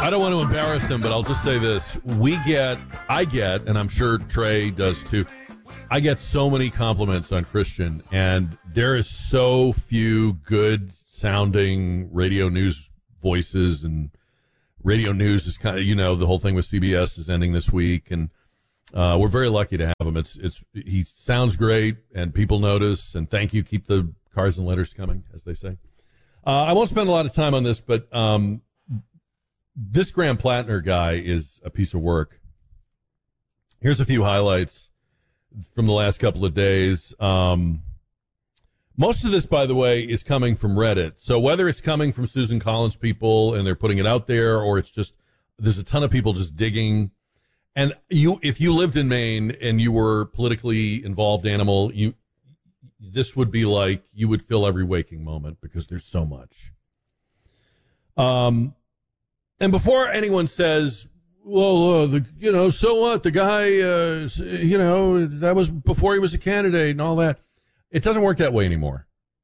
I don't want to embarrass him, but I'll just say this. I get, and I'm sure Trey does too, I get so many compliments on Christian, and there is so few good-sounding radio news voices, and radio news is kind of, the whole thing with CBS is ending this week, and we're very lucky to have him. He sounds great, and people notice, and thank you. Keep the cars and letters coming, as they say. I won't spend a lot of time on this, but this Graham Plattner guy is a piece of work. Here's a few highlights from the last couple of days. Most of this, by the way, is coming from Reddit. So whether it's coming from Susan Collins people and they're putting it out there, or it's just there's a ton of people just digging. And if you lived in Maine and you were politically involved animal, this would be like you would fill every waking moment because there's so much. And before anyone says, well, so what? The guy, that was before he was a candidate and all that. It doesn't work that way anymore.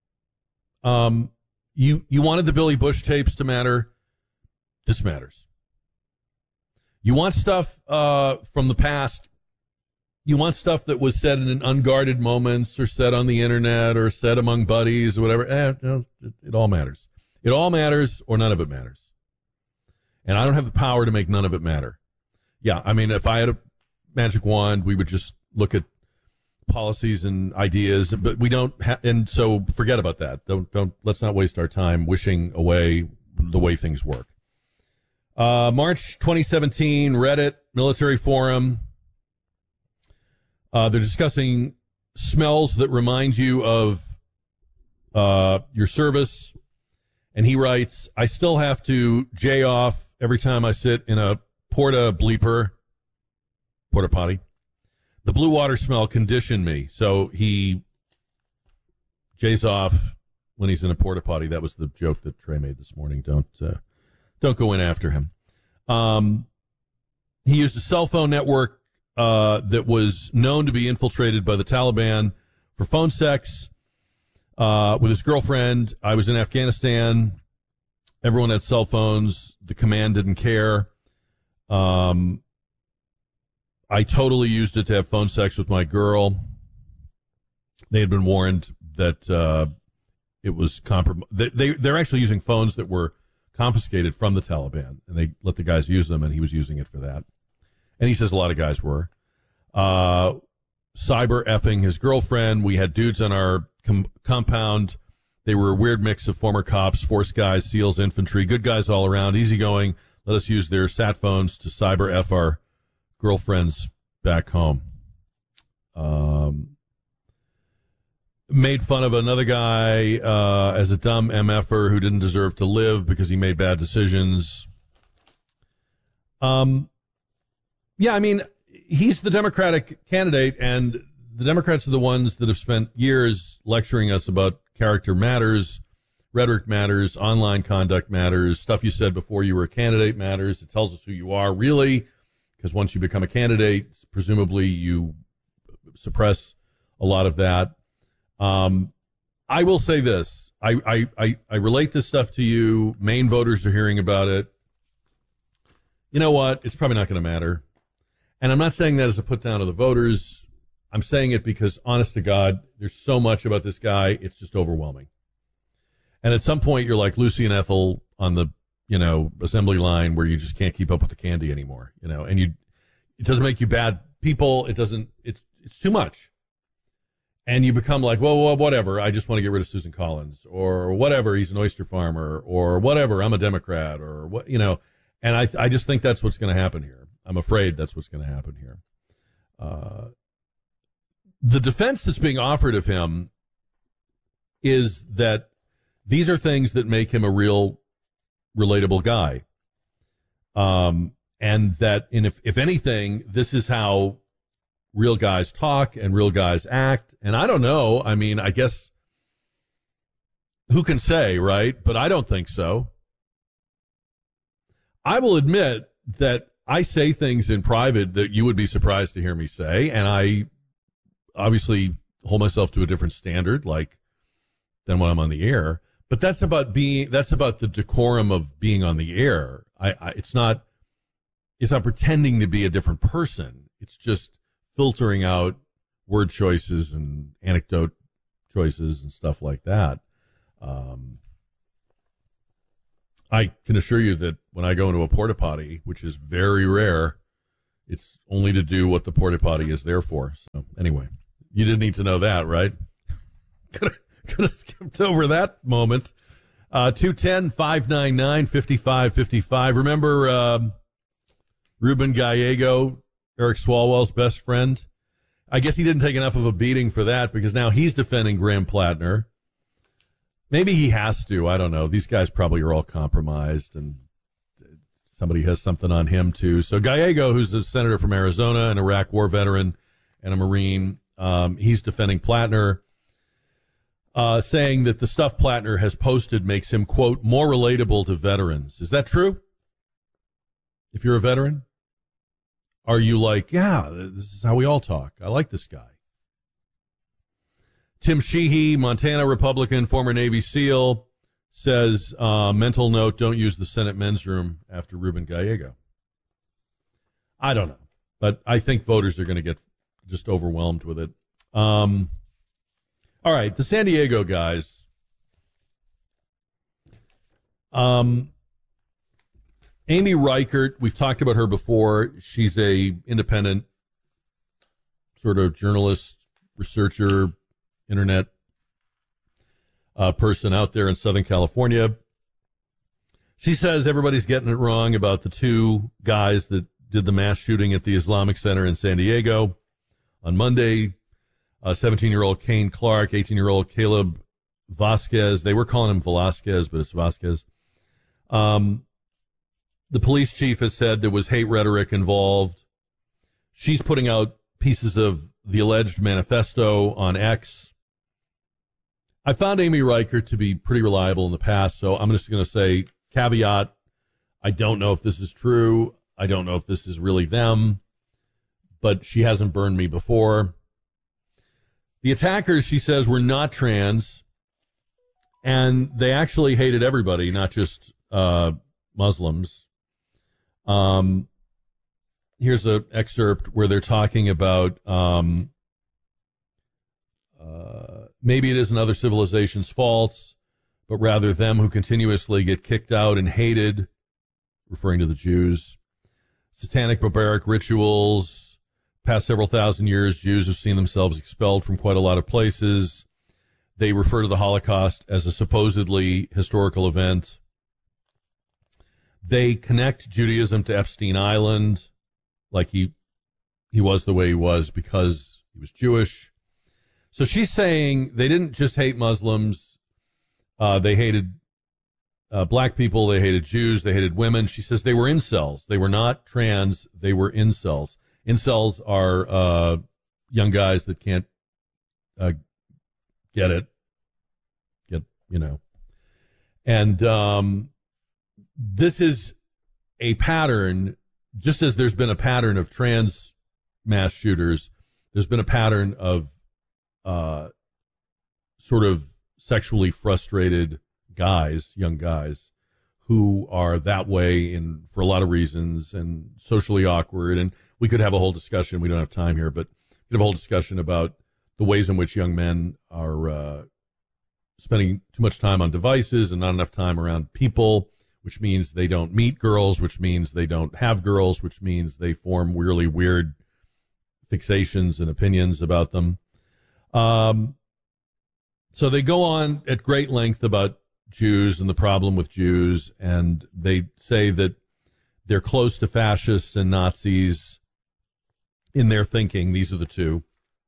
You wanted the Billy Bush tapes to matter. This matters. You want stuff from the past. You want stuff that was said in unguarded moments or said on the internet or said among buddies or whatever. It all matters. It all matters or none of it matters. And I don't have the power to make none of it matter. Yeah, I mean, if I had a magic wand, we would just look at policies and ideas, but we don't and so forget about that. Let's not waste our time wishing away the way things work. March 2017, Reddit, Military Forum. They're discussing smells that remind you of your service. And he writes, I still have to jay off every time I sit in a porta potty. The blue water smell conditioned me. So he jays off when he's in a porta potty. That was the joke that Trey made this morning. Don't go in after him. He used a cell phone network that was known to be infiltrated by the Taliban for phone sex with his girlfriend. I was in Afghanistan. Everyone had cell phones. The command didn't care. I totally used it to have phone sex with my girl. They had been warned that it was they're actually using phones that were confiscated from the Taliban, and they let the guys use them, and he was using it for that. And he says a lot of guys were. Cyber effing his girlfriend. We had dudes on our compound. They were a weird mix of former cops, force guys, SEALs, infantry, good guys all around, easygoing. Let us use their sat phones to cyber F our girlfriends back home. Made fun of another guy as a dumb MFer who didn't deserve to live because he made bad decisions. Yeah, I mean, he's the Democratic candidate, and the Democrats are the ones that have spent years lecturing us about character matters, rhetoric matters, online conduct matters, stuff you said before you were a candidate matters. It tells us who you are, really, because once you become a candidate, presumably you suppress a lot of that. I will say this. I relate this stuff to you. Maine voters are hearing about it. You know what? It's probably not going to matter. And I'm not saying that as a put down of the voters. I'm saying it because, honest to God, there's so much about this guy, it's just overwhelming. And at some point, you're like Lucy and Ethel on the, assembly line where you just can't keep up with the candy anymore, and it doesn't make you bad people. It's too much. And you become like, well, whatever. I just want to get rid of Susan Collins, or whatever. He's an oyster farmer, or whatever. I'm a Democrat, or what, and I just think that's what's going to happen here. I'm afraid that's what's going to happen here. The defense that's being offered of him is that these are things that make him a real relatable guy. And that, if anything, this is how real guys talk and real guys act. And I don't know. I mean, I guess who can say, right? But I don't think so. I will admit that I say things in private that you would be surprised to hear me say, and I obviously hold myself to a different standard, than when I'm on the air. But that's about the decorum of being on the air. It's not pretending to be a different person. It's just filtering out word choices and anecdote choices and stuff like that. I can assure you that when I go into a porta potty, which is very rare, it's only to do what the porta potty is there for. So anyway, you didn't need to know that, right? Could have skipped over that moment. 210-599-5555. Remember Ruben Gallego, Eric Swalwell's best friend? I guess he didn't take enough of a beating for that because now he's defending Graham Plattner. Maybe he has to. I don't know. These guys probably are all compromised, and somebody has something on him, too. So Gallego, who's a senator from Arizona, an Iraq war veteran, and a Marine, he's defending Plattner, saying that the stuff Plattner has posted makes him, quote, more relatable to veterans. Is that true? If you're a veteran? Are you like, yeah, this is how we all talk. I like this guy. Tim Sheehy, Montana Republican, former Navy SEAL, says, mental note, don't use the Senate men's room after Ruben Gallego. I don't know, but I think voters are going to get just overwhelmed with it. All right, the San Diego guys. Amy Reichert, we've talked about her before. She's a independent sort of journalist, researcher, internet person out there in Southern California. She says everybody's getting it wrong about the two guys that did the mass shooting at the Islamic Center in San Diego on Monday. 17-year-old Kane Clark, 18-year-old Caleb Vasquez. They were calling him Velasquez, but it's Vasquez. The police chief has said there was hate rhetoric involved. She's putting out pieces of the alleged manifesto on X. I found Amy Reichert to be pretty reliable in the past, so I'm just going to say, caveat, I don't know if this is true. I don't know if this is really them, but she hasn't burned me before. The attackers, she says, were not trans, and they actually hated everybody, not just Muslims. Here's an excerpt where they're talking about maybe it isn't other civilizations' faults, but rather them who continuously get kicked out and hated, referring to the Jews. Satanic barbaric rituals. Past several thousand years, Jews have seen themselves expelled from quite a lot of places. They refer to the Holocaust as a supposedly historical event. They connect Judaism to Epstein Island, like he was the way he was because he was Jewish. So she's saying they didn't just hate Muslims. They hated black people. They hated Jews. They hated women. She says they were incels. They were not trans. They were incels. Incels are young guys that can't get it. And this is a pattern, just as there's been a pattern of trans mass shooters, there's been a pattern of sort of sexually frustrated guys, young guys, who are that way for a lot of reasons and socially awkward. And we could have a whole discussion. We don't have time here, but we could have a whole discussion about the ways in which young men are spending too much time on devices and not enough time around people, which means they don't meet girls, which means they don't have girls, which means they form really weird fixations and opinions about them. So they go on at great length about Jews and the problem with Jews, and they say that they're close to fascists and Nazis in their thinking. These are the two.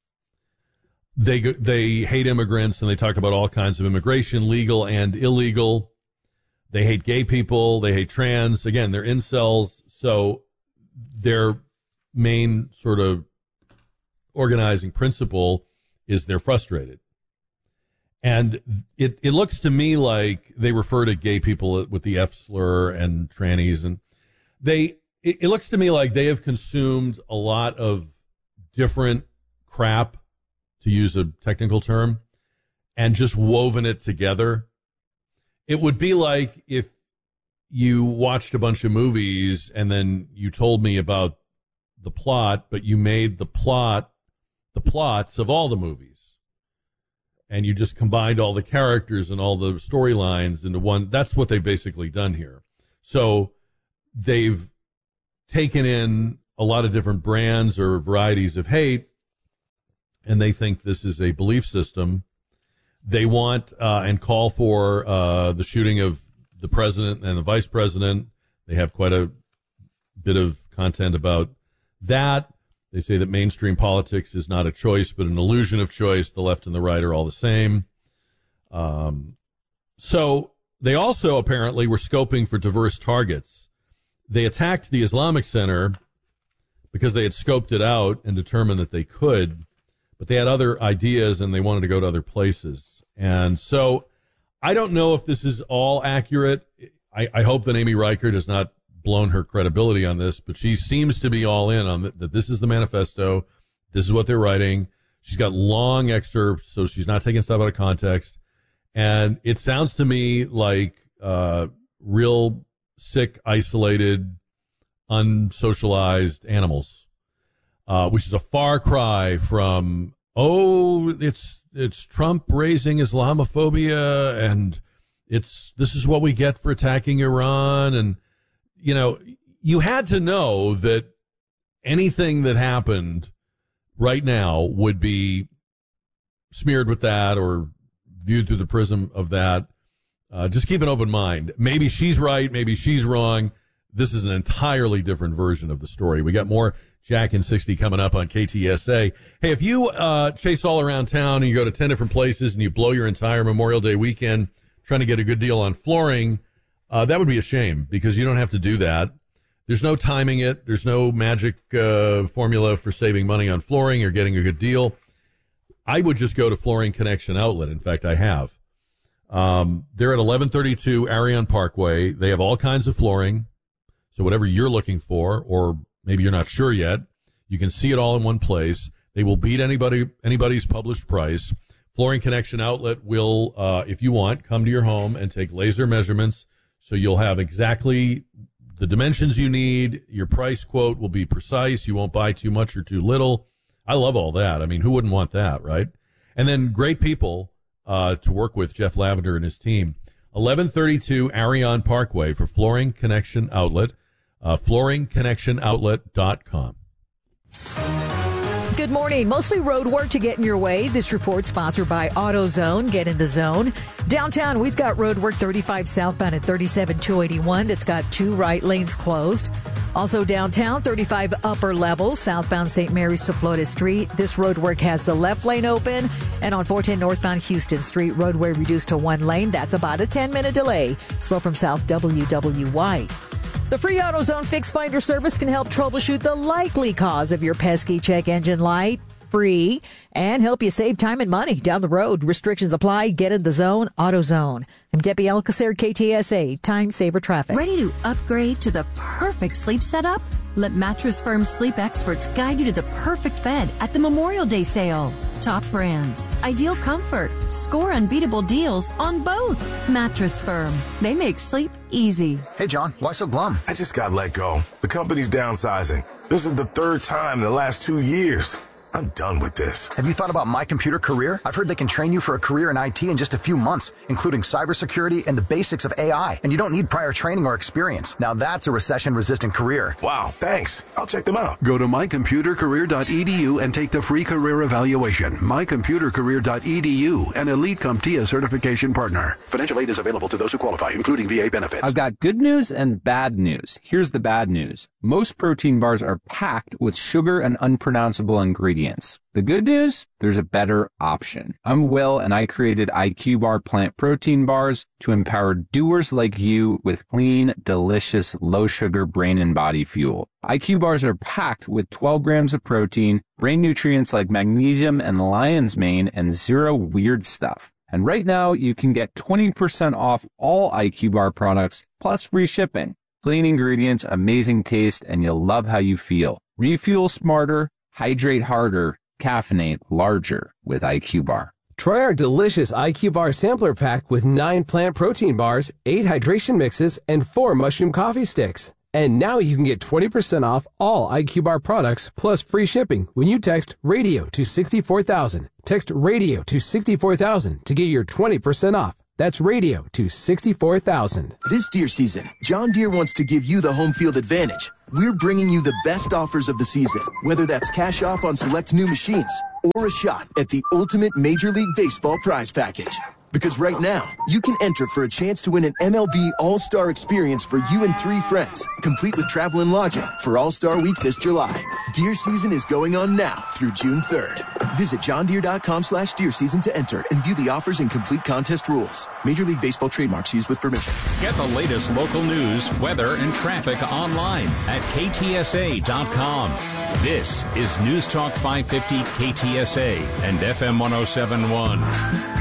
They hate immigrants, and they talk about all kinds of immigration, legal and illegal. They hate gay people. They hate trans. Again, they're incels. So their main sort of organizing principle is they're frustrated. And it looks to me like they refer to gay people with the F slur and trannies. And it looks to me like they have consumed a lot of different crap, to use a technical term, and just woven it together. It would be like if you watched a bunch of movies and then you told me about the plot, but you made the plots of all the movies. And you just combined all the characters and all the storylines into one. That's what they've basically done here. So they've taken in a lot of different brands or varieties of hate, and they think this is a belief system. They want and call for the shooting of the president and the vice president. They have quite a bit of content about that. They say that mainstream politics is not a choice, but an illusion of choice. The left and the right are all the same. So they also apparently were scoping for diverse targets. They attacked the Islamic Center because they had scoped it out and determined that they could, but they had other ideas and they wanted to go to other places. And so I don't know if this is all accurate. I hope that Amy Reichert has not blown her credibility on this, but she seems to be all in on that this is the manifesto. This is what they're writing. She's got long excerpts, so she's not taking stuff out of context. And it sounds to me like real sick, isolated, unsocialized animals, which is a far cry from, it's Trump raising Islamophobia, and this is what we get for attacking Iran. And you know, you had to know that anything that happened right now would be smeared with that or viewed through the prism of that. Just keep an open mind. Maybe she's right. Maybe she's wrong. This is an entirely different version of the story. We got more Jack in 60 coming up on KTSA. Hey, if you chase all around town and you go to 10 different places and you blow your entire Memorial Day weekend trying to get a good deal on flooring, that would be a shame, because you don't have to do that. There's no timing it. There's no magic formula for saving money on flooring or getting a good deal. I would just go to Flooring Connection Outlet. In fact, I have. They're at 1132 Arion Parkway. They have all kinds of flooring. So whatever you're looking for, or maybe you're not sure yet, you can see it all in one place. They will beat anybody's published price. Flooring Connection Outlet will, if you want, come to your home and take laser measurements. So you'll have exactly the dimensions you need. Your price quote will be precise. You won't buy too much or too little. I love all that. I mean, who wouldn't want that, right? And then great people to work with, Jeff Lavender and his team. 1132 Arion Parkway for Flooring Connection Outlet, flooringconnectionoutlet.com. Good morning. Mostly road work to get in your way. This report sponsored by AutoZone. Get in the zone. Downtown, we've got road work 35 southbound at 37-281 that's got 2 right lanes closed. Also downtown, 35 upper level, southbound St. Mary's to Florida Street. This road work has the left lane open. And on 410 northbound Houston Street, roadway reduced to 1 lane. That's about a 10-minute delay. Slow from South WW White. The free AutoZone Fix Finder service can help troubleshoot the likely cause of your pesky check engine light. Free, and help you save time and money down the road. Restrictions apply. Get in the zone. AutoZone. I'm Debbie Alcacer, KTSA. Time Saver Traffic. Ready to upgrade to the perfect sleep setup? Let Mattress Firm sleep experts guide you to the perfect bed at the Memorial Day sale. Top brands, ideal comfort, score unbeatable deals on both. Mattress Firm. They make sleep easy. Hey, John, why so glum? I just got let go. The company's downsizing. This is the 3rd time in the last 2 years. I'm done with this. Have you thought about My Computer Career? I've heard they can train you for a career in IT in just a few months, including cybersecurity and the basics of AI. And you don't need prior training or experience. Now that's a recession-resistant career. Wow, thanks. I'll check them out. Go to mycomputercareer.edu and take the free career evaluation. Mycomputercareer.edu, an Elite CompTIA certification partner. Financial aid is available to those who qualify, including VA benefits. I've got good news and bad news. Here's the bad news. Most protein bars are packed with sugar and unpronounceable ingredients. The good news? There's a better option. I'm Will, and I created IQ Bar plant protein bars to empower doers like you with clean, delicious, low-sugar brain and body fuel. IQ bars are packed with 12 grams of protein, brain nutrients like magnesium and lion's mane, and 0 weird stuff. And right now, you can get 20% off all IQ Bar products, plus free shipping. Clean ingredients, amazing taste, and you'll love how you feel. Refuel smarter, hydrate harder, caffeinate larger with IQ Bar. Try our delicious IQ Bar Sampler Pack with 9 plant protein bars, 8 hydration mixes, and 4 mushroom coffee sticks. And now you can get 20% off all IQ Bar products plus free shipping when you text RADIO to 64,000. Text RADIO to 64,000 to get your 20% off. That's RADIO to 64,000. This deer season, John Deere wants to give you the home field advantage. We're bringing you the best offers of the season, whether that's cash off on select new machines or a shot at the ultimate Major League Baseball prize package. Because right now, you can enter for a chance to win an MLB All-Star experience for you and 3 friends, complete with travel and lodging for All-Star Week this July. Deer season is going on now through June 3rd. Visit johndeere.com/deer season to enter and view the offers and complete contest rules. Major League Baseball trademarks used with permission. Get the latest local news, weather, and traffic online at ktsa.com. This is News Talk 550 KTSA and FM 107.1.